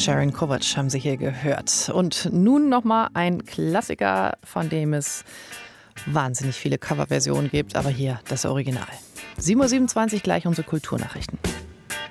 Sharon Kovac haben Sie hier gehört. Und nun nochmal ein Klassiker, von dem es wahnsinnig viele Coverversionen gibt, aber hier das Original. 7:27 Uhr, gleich unsere Kulturnachrichten.